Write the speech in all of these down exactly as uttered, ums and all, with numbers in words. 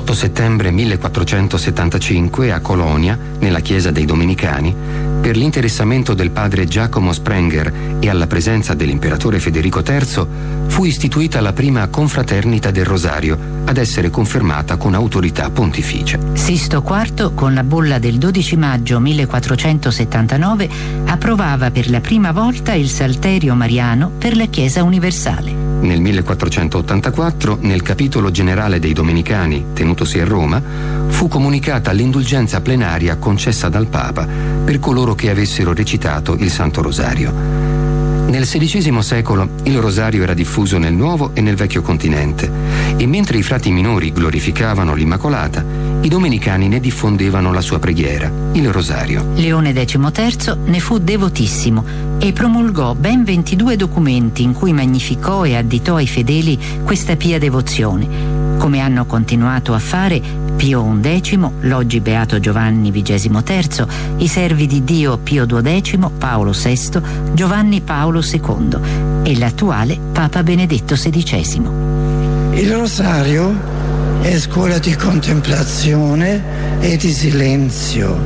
l'otto settembre millequattrocentosettantacinque a Colonia, nella chiesa dei Domenicani, per l'interessamento del padre Giacomo Sprenger e alla presenza dell'imperatore Federico terzo, fu istituita la prima confraternita del Rosario, ad essere confermata con autorità pontificia. Sisto quarto, con la bolla del dodici maggio millequattrocentosettantanove, approvava per la prima volta il Salterio Mariano per la Chiesa universale. Nel millequattrocentottantaquattro, nel capitolo generale dei Domenicani, tenutosi a Roma, fu comunicata l'indulgenza plenaria concessa dal Papa per coloro che avessero recitato il Santo Rosario. Nel sedicesimo secolo il rosario era diffuso nel Nuovo e nel Vecchio Continente, e mentre i frati minori glorificavano l'Immacolata, i domenicani ne diffondevano la sua preghiera, il rosario. Leone decimoterzo ne fu devotissimo e promulgò ben ventidue documenti in cui magnificò e additò ai fedeli questa pia devozione, come hanno continuato a fare Pio undicesimo, l'oggi beato Giovanni vigesimo terzo, i servi di Dio Pio duodecimo, Paolo sesto, Giovanni Paolo secondo e l'attuale Papa Benedetto sedicesimo. Il rosario è scuola di contemplazione e di silenzio.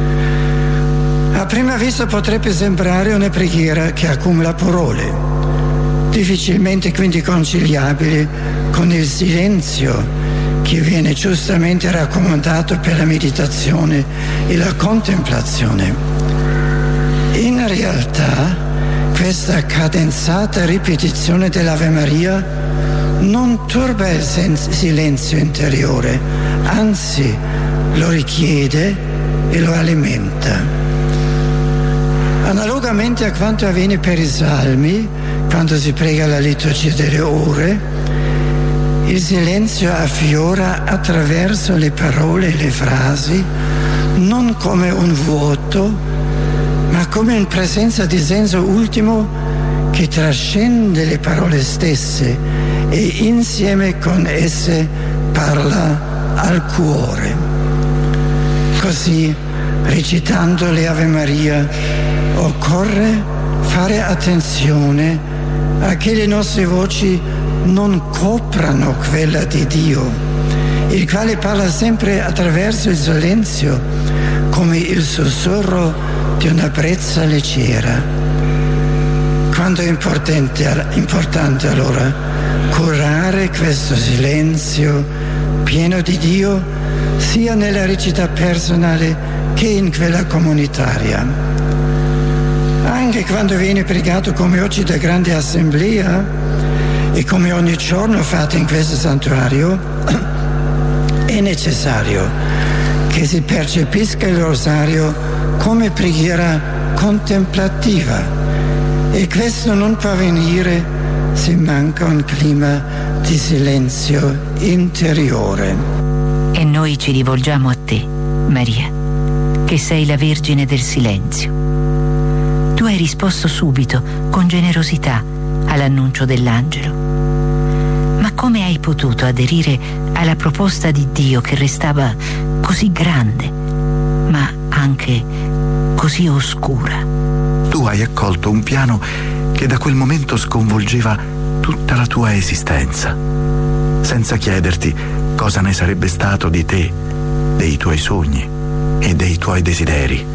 A prima vista potrebbe sembrare una preghiera che accumula parole, difficilmente quindi conciliabile con il silenzio che viene giustamente raccomandato per la meditazione e la contemplazione. In realtà, questa cadenzata ripetizione dell'Ave Maria non turba il silenzio interiore, anzi lo richiede e lo alimenta. Analogamente a quanto avviene per i salmi, quando si prega la liturgia delle ore, il silenzio affiora attraverso le parole e le frasi, non come un vuoto, ma come in presenza di senso ultimo che trascende le parole stesse e insieme con esse parla al cuore. Così, recitando le Ave Maria, occorre fare attenzione a che le nostre voci non coprano quella di Dio, il quale parla sempre attraverso il silenzio, come il sussurro di una brezza leggera. Quanto è importante, importante allora curare questo silenzio pieno di Dio, sia nella recita personale che in quella comunitaria. Anche quando viene pregato come oggi da grande assemblea, e come ogni giorno fatto in questo santuario, è necessario che si percepisca il rosario come preghiera contemplativa, e questo non può avvenire se manca un clima di silenzio interiore. E noi ci rivolgiamo a te, Maria, che sei la Vergine del silenzio. Tu hai risposto subito, con generosità, all'annuncio dell'angelo. Ma come hai potuto aderire alla proposta di Dio che restava così grande, ma anche così oscura? Tu hai accolto un piano che da quel momento sconvolgeva tutta la tua esistenza, senza chiederti cosa ne sarebbe stato di te, dei tuoi sogni e dei tuoi desideri.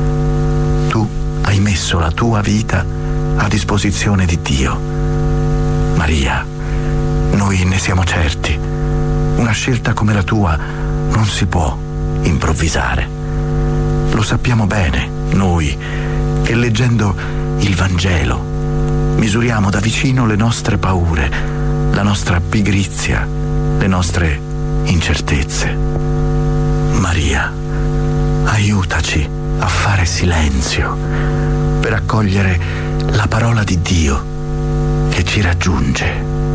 Tu hai messo la tua vita a disposizione di Dio. Maria, noi ne siamo certi, una scelta come la tua non si può improvvisare. Lo sappiamo bene, noi, che leggendo il Vangelo misuriamo da vicino le nostre paure, la nostra pigrizia, le nostre incertezze. Maria, aiutaci a fare silenzio per accogliere la parola di Dio che ci raggiunge.